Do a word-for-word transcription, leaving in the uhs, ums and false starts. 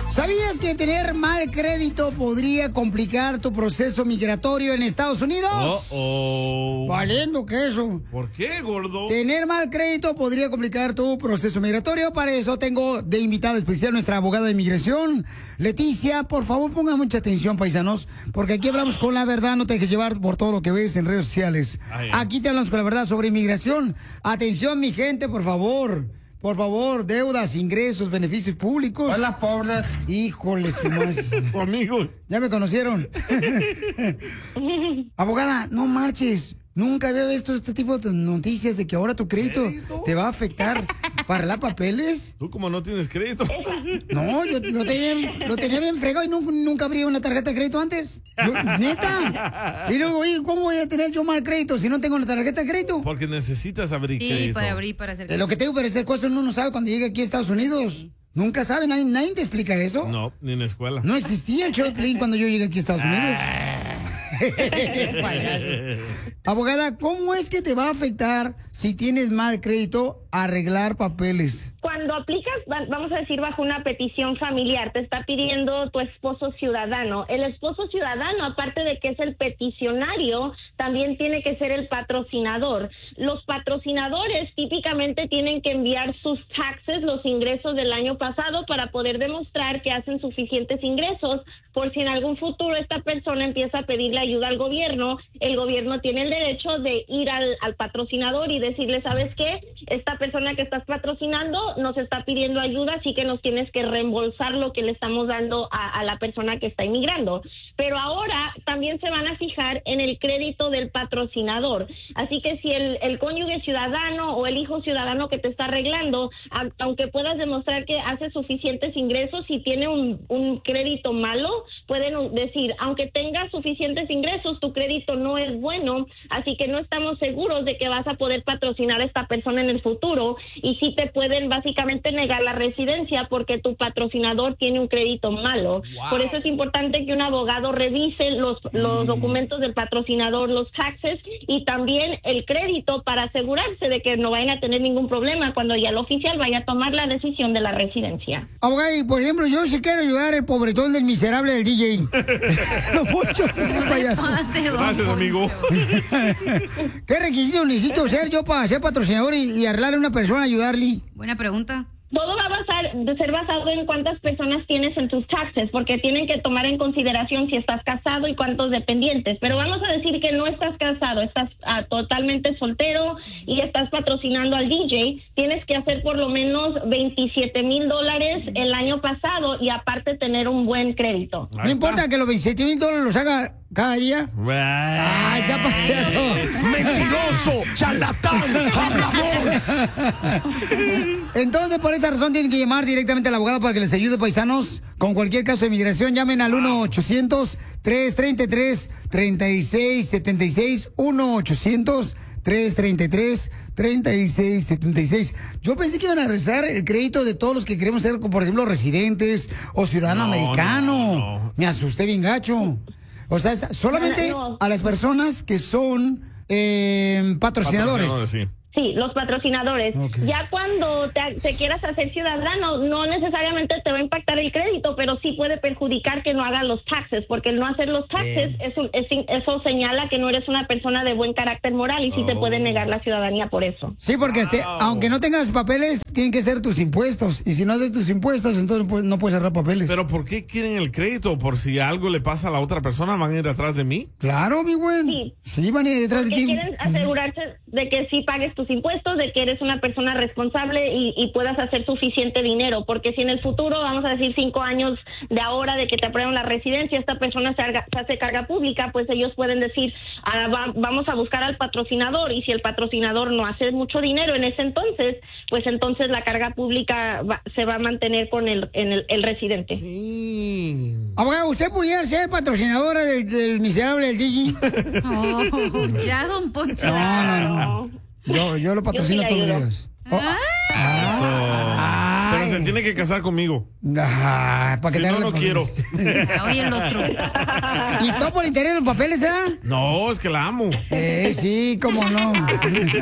¿Sabías que tener mal crédito podría complicar tu proceso migratorio en Estados Unidos? Oh, oh. Valiendo queso. ¿Por qué, gordo? Tener mal crédito podría complicar tu proceso migratorio. Para eso tengo de invitada especial nuestra abogada de inmigración, Leticia. Por favor, pongan mucha atención, paisanos, porque aquí hablamos con la verdad. No te dejes llevar por todo lo que ves en redes sociales. Ay, ay. Aquí te hablamos con la verdad sobre inmigración. Atención, mi gente, por favor. Por favor, deudas, ingresos, beneficios públicos. Hola, pobres. Híjole, su más. Su amigo. Ya me conocieron. Abogada, no marches. Nunca había visto este tipo de noticias de que ahora tu crédito, ¿Crédito? te va a afectar para arreglar papeles. ¿Tú como no tienes crédito? No, yo lo tenía, lo tenía bien fregado y nunca, nunca abrí una tarjeta de crédito antes. Yo, neta. Y luego, oye, ¿cómo voy a tener yo mal crédito si no tengo una tarjeta de crédito? Porque necesitas abrir sí, crédito. Sí, para abrir, para hacer crédito. Lo que tengo para hacer cosas uno no sabe cuando llega aquí a Estados Unidos. Sí. Nunca sabe, nadie, nadie te explica eso. No, ni en la escuela. No existía el show de Play cuando yo llegué aquí a Estados Unidos. Abogada, ¿cómo es que te va a afectar si tienes mal crédito arreglar papeles? Cuando aplicas, vamos a decir, bajo una petición familiar, te está pidiendo tu esposo ciudadano. El esposo ciudadano, aparte de que es el peticionario, también tiene que ser el patrocinador. Los patrocinadores típicamente tienen que enviar sus taxes, los ingresos del año pasado, para poder demostrar que hacen suficientes ingresos, por si en algún futuro esta persona empieza a pedirle ayuda al gobierno. El gobierno tiene el derecho de ir al, al patrocinador y decirle, ¿sabes qué? Esta persona que estás patrocinando nos está pidiendo ayuda, así que nos tienes que reembolsar lo que le estamos dando a, a la persona que está inmigrando. Pero ahora también se van a fijar en el crédito del patrocinador. Así que si el, el cónyuge ciudadano o el hijo ciudadano que te está arreglando, a, aunque puedas demostrar que hace suficientes ingresos, si tiene un, un crédito malo, pueden decir, aunque tengas suficientes ingresos, tu crédito no es bueno, así que no estamos seguros de que vas a poder patrocinar a esta persona en el futuro, y sí te pueden básicamente negar la residencia porque tu patrocinador tiene un crédito malo. Wow. Por eso es importante que un abogado revise los, los mm. documentos del patrocinador, los taxes y también el crédito, para asegurarse de que no vayan a tener ningún problema cuando ya el oficial vaya a tomar la decisión de la residencia. Abogado, y por ejemplo, yo sí quiero ayudar al pobretón del miserable del D J. No mucho, no payaso. Gracias, amigo. ¿Qué requisitos necesito ser yo para ser patrocinador y, y arreglar a una persona, ayudarle? Buena pregunta. Todo va a basar, de ser basado en cuántas personas tienes en tus taxes, porque tienen que tomar en consideración si estás casado y cuántos dependientes. Pero vamos a decir que no estás casado, estás uh, totalmente soltero y estás patrocinando al D J. Tienes que hacer por lo menos veintisiete mil dólares el año pasado y aparte tener un buen crédito. No importa que los veintisiete mil dólares los haga cada día. ¡Ay, ya payaso! ¡Mentiroso! ¡Charlatán! ¡Hablador! Entonces, por esa razón, tienen que llamar directamente al abogado para que les ayude, paisanos, con cualquier caso de migración. Llamen al uno ochocientos, tres treinta y tres, treinta y seis setenta y seis. uno ochocientos, tres treinta y tres, treinta y seis setenta y seis. Yo pensé que iban a regresar el crédito de todos los que queremos ser, por ejemplo, residentes o ciudadano no, americano. No, no. Me asusté bien gacho. O sea, solamente no, no. a las personas que son eh, patrocinadores. Patrocinadores, sí. Sí, los patrocinadores. Okay. Ya cuando te, te quieras hacer ciudadano, no necesariamente te va a impactar el crédito, pero sí puede perjudicar que no hagas los taxes, porque el no hacer los taxes, es un, es, eso señala que no eres una persona de buen carácter moral y sí oh. te puede negar la ciudadanía por eso. Sí, porque wow. este, aunque no tengas papeles, tienen que ser tus impuestos. Y si no haces tus impuestos, entonces pues, no puedes cerrar papeles. ¿Pero por qué quieren el crédito? ¿Por si algo le pasa a la otra persona, van a ir atrás de mí? Claro, mi güey. Sí. Sí, van a ir detrás porque de ti. Quieren asegurarse de que sí pagues tus impuestos, de que eres una persona responsable y, y puedas hacer suficiente dinero, porque si en el futuro, vamos a decir cinco años de ahora de que te aprueban la residencia, esta persona se, haga, se hace carga pública, pues ellos pueden decir, ah, va, vamos a buscar al patrocinador, y si el patrocinador no hace mucho dinero en ese entonces, pues entonces la carga pública va, se va a mantener con el, en el, el residente. Sí. Abogado, ¿usted pudiera ser patrocinadora del, del miserable del D J? Oh, ya, don Poncho. No, no, no. Yo, yo lo patrocino yo todos los días. Oh. Ah, pero se tiene que casar conmigo. Ah, para que si no, no quiero. Oye, el otro. ¿Y todo por interés de los papeles, eh? No, es que la amo. Eh, sí, cómo no.